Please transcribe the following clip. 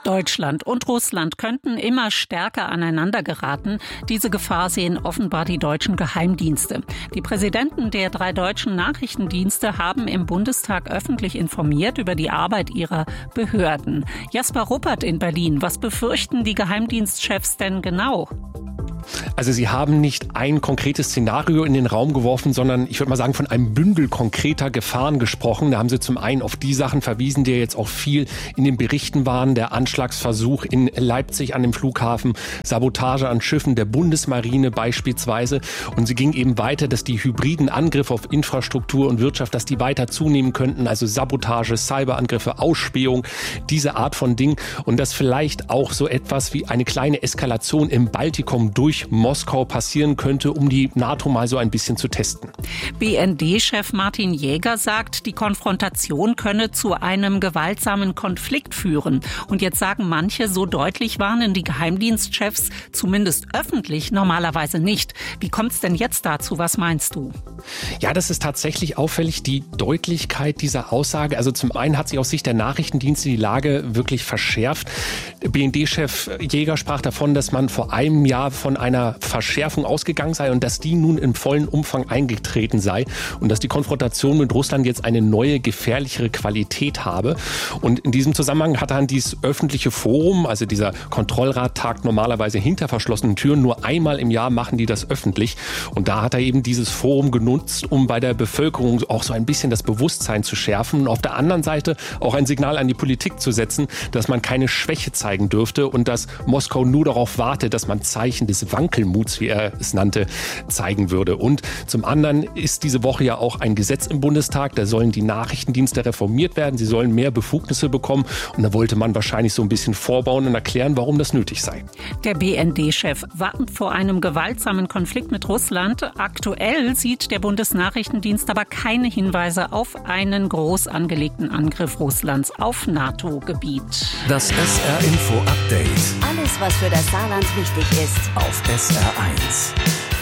Deutschland und Russland könnten immer stärker aneinander geraten. Diese Gefahr sehen offenbar die deutschen Geheimdienste. Die Präsidenten der 3 deutschen Nachrichtendienste haben im Bundestag öffentlich informiert über die Arbeit ihrer Behörden. Jasper Ruppert in Berlin, was befürchten die Geheimdienstchefs denn genau? Also sie haben nicht ein konkretes Szenario in den Raum geworfen, sondern ich würde mal sagen, von einem Bündel konkreter Gefahren gesprochen. Da haben sie zum einen auf die Sachen verwiesen, die jetzt auch viel in den Berichten waren. Der Anschlagsversuch in Leipzig an dem Flughafen, Sabotage an Schiffen der Bundesmarine beispielsweise. Und sie ging eben weiter, dass die hybriden Angriffe auf Infrastruktur und Wirtschaft, dass die weiter zunehmen könnten. Also Sabotage, Cyberangriffe, Ausspähung, diese Art von Dingen. Und dass vielleicht auch so etwas wie eine kleine Eskalation im Baltikum durch Moskau passieren könnte, um die NATO mal so ein bisschen zu testen. BND-Chef Martin Jäger sagt, die Konfrontation könne zu einem gewaltsamen Konflikt führen. Und jetzt sagen manche, so deutlich warnen die Geheimdienstchefs, zumindest öffentlich, normalerweise nicht. Wie kommt es denn jetzt dazu? Was meinst du? Ja, das ist tatsächlich auffällig, die Deutlichkeit dieser Aussage. Also zum einen hat sich aus Sicht der Nachrichtendienste die Lage wirklich verschärft. BND-Chef Jäger sprach davon, dass man vor einem Jahr von einer Verschärfung ausgegangen sei und dass die nun im vollen Umfang eingetreten sei und dass die Konfrontation mit Russland jetzt eine neue, gefährlichere Qualität habe. Und in diesem Zusammenhang hat dann dieses öffentliche Forum, also dieser Kontrollrat tagt normalerweise hinter verschlossenen Türen, nur einmal im Jahr machen die das öffentlich. Und da hat er eben dieses Forum genutzt, um bei der Bevölkerung auch so ein bisschen das Bewusstsein zu schärfen und auf der anderen Seite auch ein Signal an die Politik zu setzen, dass man keine Schwäche zeigen dürfte und dass Moskau nur darauf wartet, dass man Zeichen des Wankelmuts, wie er es nannte, zeigen würde. Und zum anderen ist diese Woche ja auch ein Gesetz im Bundestag, da sollen die Nachrichtendienste reformiert werden, sie sollen mehr Befugnisse bekommen und da wollte man wahrscheinlich so ein bisschen vorbauen und erklären, warum das nötig sei. Der BND-Chef warnt vor einem gewaltsamen Konflikt mit Russland. Aktuell sieht der Bundesnachrichtendienst aber keine Hinweise auf einen groß angelegten Angriff Russlands auf NATO-Gebiet. Das SR-Info-Update. Alles, was für das Saarland wichtig ist. Auf SR1.